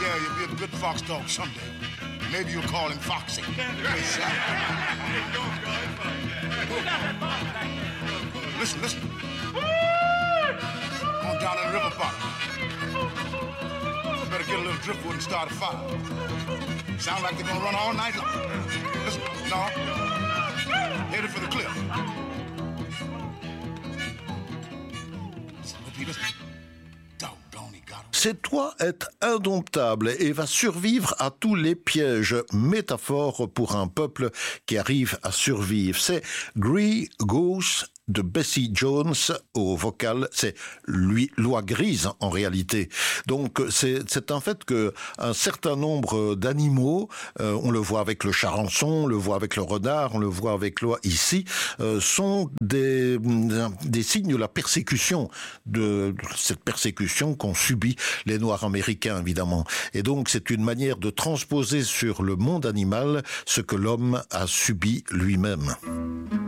Yeah, you'll be a good fox dog someday. Maybe you'll call him Foxy. Listen, listen. Going down in the river bottom. Better get a little driftwood and start a fire. Sound like they're gonna run all night long. Listen, no. Headed for the cliff. Listen, Peter. Cet oie est indomptable et va survivre à tous les pièges. Métaphore pour un peuple qui arrive à survivre. C'est Grey Goose de Bessie Jones au vocal, c'est l'oie grise en réalité. Donc c'est un fait que un certain nombre d'animaux, on le voit avec le charançon, on le voit avec le renard, on le voit avec l'oie ici, sont des signes de la persécution, de cette persécution qu'ont subi les Noirs américains évidemment. Et donc c'est une manière de transposer sur le monde animal ce que l'homme a subi lui-même.